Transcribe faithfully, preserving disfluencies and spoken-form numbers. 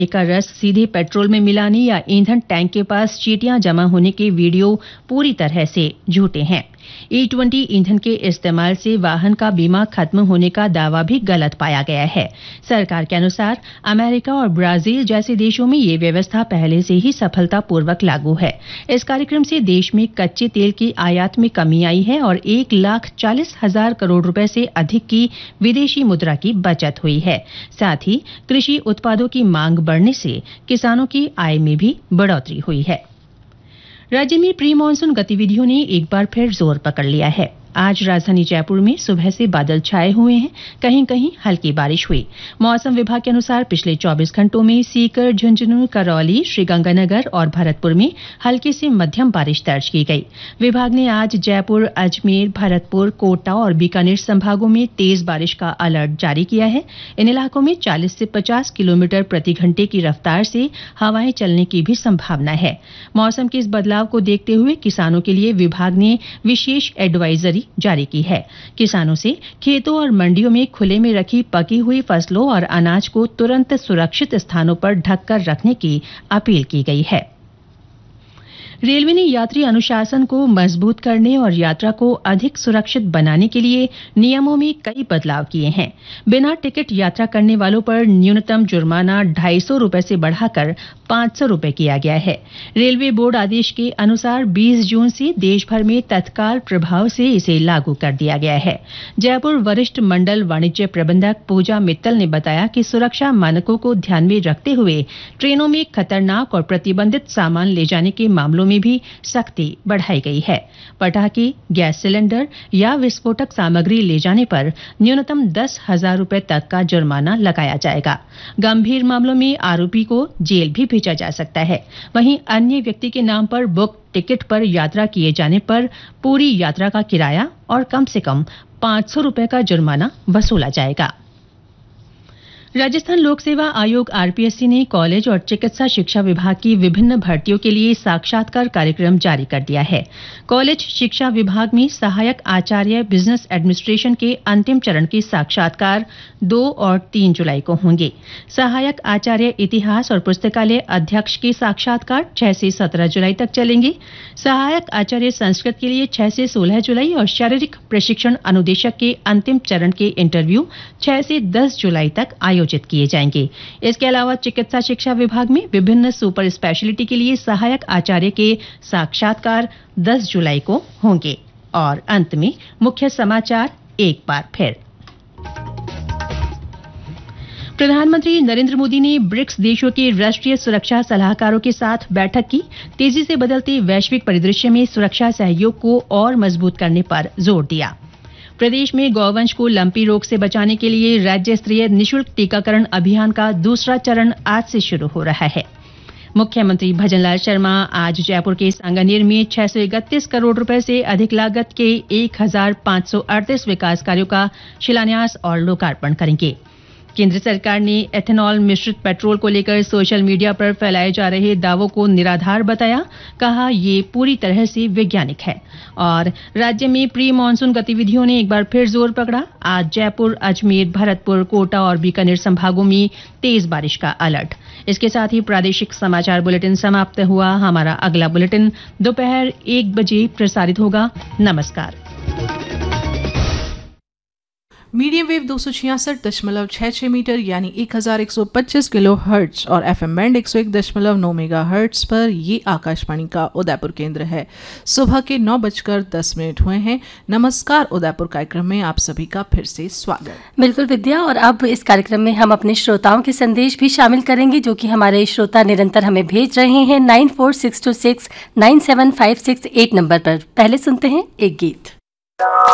का रस सीधे पेट्रोल में मिलाने या ईंधन टैंक के पास चींटियां जमा होने के वीडियो पूरी तरह से झूठे हैं। ई ट्वेंटी ईंधन के इस्तेमाल से वाहन का बीमा खत्म होने का दावा भी गलत पाया गया है। सरकार के अनुसार अमेरिका और ब्राजील जैसे देशों में ये व्यवस्था पहले से ही सफलतापूर्वक लागू है। इस कार्यक्रम से देश में कच्चे तेल की आयात में कमी आई है और एक लाख चालीस हजार करोड़ रुपए से अधिक की विदेशी मुद्रा की बचत हुई है। साथ ही कृषि उत्पादों की मांग बढ़ने से किसानों की आय में भी बढ़ोतरी हुई है। राज्य में प्री मानसून गतिविधियों ने एक बार फिर जोर पकड़ लिया है। आज राजधानी जयपुर में सुबह से बादल छाए हुए हैं, कहीं कहीं हल्की बारिश हुई। मौसम विभाग के अनुसार पिछले चौबीस घंटों में सीकर, झुंझुनू, करौली, श्रीगंगानगर और भरतपुर में हल्की से मध्यम बारिश दर्ज की गई। विभाग ने आज जयपुर, अजमेर, भरतपुर, कोटा और बीकानेर संभागों में तेज बारिश का अलर्ट जारी किया है। इन इलाकों में चालीस से पचास किलोमीटर प्रति घंटे की रफ्तार से हवाएं चलने की भी संभावना है। मौसम के इस बदलाव को देखते हुए किसानों के लिए विभाग ने विशेष एडवाइजरी जारी की है। किसानों से खेतों और मंडियों में खुले में रखी पकी हुई फसलों और अनाज को तुरंत सुरक्षित स्थानों पर ढककर रखने की अपील की गई है। रेलवे ने यात्री अनुशासन को मजबूत करने और यात्रा को अधिक सुरक्षित बनाने के लिए नियमों में कई बदलाव किए हैं। बिना टिकट यात्रा करने वालों पर न्यूनतम जुर्माना ढाई सौ रुपए से बढ़ाकर पांच सौ रुपए किया गया है। रेलवे बोर्ड आदेश के अनुसार बीस जून से देश भर में तत्काल प्रभाव से इसे लागू कर दिया गया है। जयपुर वरिष्ठ मंडल वाणिज्य प्रबंधक पूजा मित्तल ने बताया कि सुरक्षा मानकों को ध्यान में रखते हुए ट्रेनों में खतरनाक और प्रतिबंधित सामान ले जाने के मामलों में भी सख्ती बढ़ाई गई है। पटाखे, गैस सिलेंडर या विस्फोटक सामग्री ले जाने पर न्यूनतम दस हजार रुपए तक का जुर्माना लगाया जाएगा। गंभीर मामलों में आरोपी को जेल भी भेजा जा सकता है। वहीं अन्य व्यक्ति के नाम पर बुक टिकट पर यात्रा किए जाने पर पूरी यात्रा का किराया और कम से कम पांच सौ रुपए का जुर्माना वसूला जाएगा। राजस्थान लोक सेवा आयोग आरपीएससी ने कॉलेज और चिकित्सा शिक्षा विभाग की विभिन्न भर्तियों के लिए साक्षात्कार कार्यक्रम जारी कर दिया है। कॉलेज शिक्षा विभाग में सहायक आचार्य बिजनेस एडमिनिस्ट्रेशन के अंतिम चरण के साक्षात्कार दो और तीन जुलाई को होंगे। सहायक आचार्य इतिहास और पुस्तकालय अध्यक्ष के साक्षात्कार छह से सत्रह जुलाई तक चलेंगे। सहायक आचार्य संस्कृत के लिए छह से सोलह जुलाई और शारीरिक प्रशिक्षण अनुदेशक के अंतिम चरण के इंटरव्यू छह से दस जुलाई तक आयोजित किए जाएंगे। इसके अलावा चिकित्सा शिक्षा विभाग में विभिन्न सुपर स्पेशलिटी के लिए सहायक आचार्य के साक्षात्कार दस जुलाई को होंगे। और अंत में मुख्य समाचार एक बार फिर। प्रधानमंत्री नरेंद्र मोदी ने ब्रिक्स देशों के राष्ट्रीय सुरक्षा सलाहकारों के साथ बैठक की। तेजी से बदलते वैश्विक परिदृश्य में सुरक्षा सहयोग को और मजबूत करने पर जोर दिया। प्रदेश में गौवंश को लंपी रोग से बचाने के लिए राज्य स्तरीय निःशुल्क टीकाकरण अभियान का दूसरा चरण आज से शुरू हो रहा है। मुख्यमंत्री भजनलाल शर्मा आज जयपुर के सांगानेर में छह सौ इकतीस करोड़ रुपए से अधिक लागत के एक हजार पांच सौ अड़तीस विकास कार्यों का शिलान्यास और लोकार्पण करेंगे। केंद्र सरकार ने एथेनॉल मिश्रित पेट्रोल को लेकर सोशल मीडिया पर फैलाए जा रहे दावों को निराधार बताया। कहा ये पूरी तरह से वैज्ञानिक है। और राज्य में प्री मानसून गतिविधियों ने एक बार फिर जोर पकड़ा। आज जयपुर, अजमेर, भरतपुर, कोटा और बीकानेर संभागों में तेज बारिश का अलर्ट। इसके साथ ही प्रादेशिक समाचार बुलेटिन समाप्त हुआ। हमारा अगला बुलेटिन दोपहर एक बजे प्रसारित होगा। नमस्कार। मीडियम वेव दो सौ छियासठ दशमलव छह छह मीटर यानी एक हजार एक सौ पच्चीस किलो हर्ट्ज और एफएम बैंड एक सौ एक दशमलव नौ मेगा हर्ट्ज पर ये आकाशवाणी का उदयपुर केंद्र है। सुबह के नौ बजकर दस मिनट हुए हैं। नमस्कार उदयपुर कार्यक्रम में आप सभी का फिर से स्वागत। बिल्कुल विद्या, और अब इस कार्यक्रम में हम अपने श्रोताओं के संदेश भी शामिल करेंगे जो कि हमारे श्रोता निरंतर हमें भेज रहे हैं nine four six to six nine seven five six eight number पर। पहले सुनते हैं एक गीत।